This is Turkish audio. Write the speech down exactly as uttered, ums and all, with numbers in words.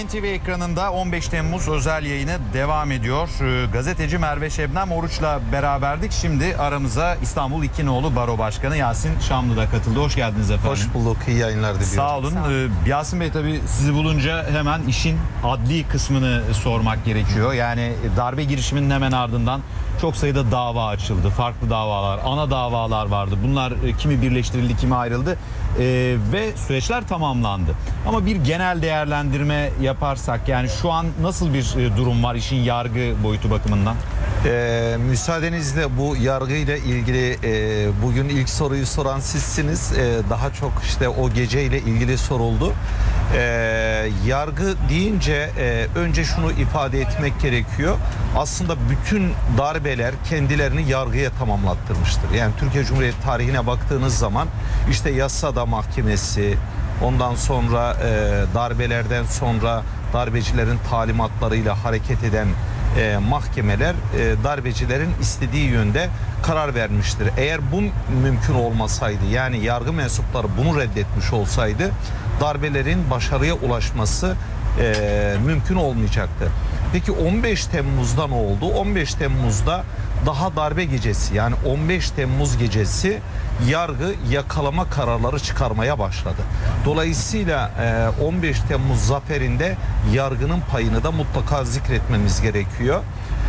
T V ekranında on beş Temmuz özel yayını devam ediyor. Gazeteci Merve Şebnem Oruç'la beraberdik. Şimdi aramıza İstanbul İki Nolu Baro Başkanı Yasin Şamlı da katıldı. Hoş geldiniz efendim. Hoş bulduk. İyi yayınlar diliyorum. Sağ olun. Sağ olun. Ee, Yasin Bey, tabii sizi bulunca hemen işin adli kısmını sormak gerekiyor. Yani darbe girişiminin hemen ardından çok sayıda dava açıldı. Farklı davalar, ana davalar vardı. Bunlar kimi birleştirildi, kimi ayrıldı. Ee, ve süreçler tamamlandı. Ama bir genel değerlendirme yaparsak, yani şu an nasıl bir durum var işin yargı boyutu bakımından? Ee, müsaadenizle bu yargıyla ilgili e, bugün ilk soruyu soran sizsiniz. E, daha çok işte o geceyle ilgili soruldu. E, yargı deyince e, önce şunu ifade etmek gerekiyor. Aslında bütün darbeler kendilerini yargıya tamamlattırmıştır. Yani Türkiye Cumhuriyeti tarihine baktığınız zaman işte Yassıada Mahkemesi, ondan sonra e, darbelerden sonra darbecilerin talimatlarıyla hareket eden E, mahkemeler e, darbecilerin istediği yönde karar vermiştir. Eğer bu mümkün olmasaydı, yani yargı mensupları bunu reddetmiş olsaydı, darbelerin başarıya ulaşması e, mümkün olmayacaktı. Peki on beş Temmuz'da ne oldu? on beş Temmuz'da daha darbe gecesi, yani on beş Temmuz gecesi yargı yakalama kararları çıkarmaya başladı. Dolayısıyla on beş Temmuz zaferinde yargının payını da mutlaka zikretmemiz gerekiyor.